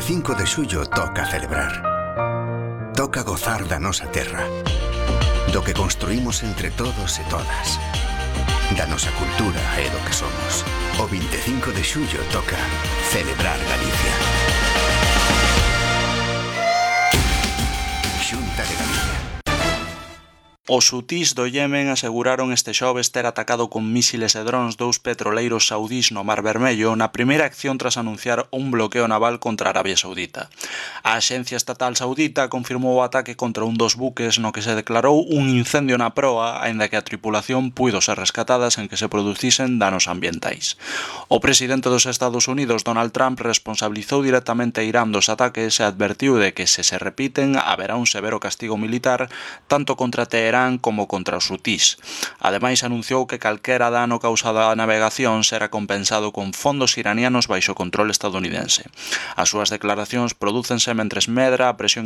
25 de xullo toca celebrar. Toca gozar da nosa terra, do que construímos entre todos e todas, da nosa cultura e do que somos. O 25 de xullo toca celebrar Galicia. Xunta de Galicia. Os hutís do Yemen aseguraron este xoves ter atacado con mísiles e drons dous petroleiros saudís no Mar Vermello na primeira acción tras anunciar un bloqueo naval contra Arabia Saudita. A Axencia Estatal Saudita confirmou o ataque contra un dos buques no que se declarou un incendio na proa, aínda que a tripulación puido ser rescatada sen que se producisen danos ambientais. O presidente dos Estados Unidos, Donald Trump, responsabilizou directamente a Irán dos ataques e advertiu de que se repiten haberá un severo castigo militar tanto contra Teherán como contra os hutís. Ademais, anunciou que calquera dano causado á navegación será compensado con fondos iranianos baixo control estadounidense. As súas declaracións prodúcense mentres medra a presión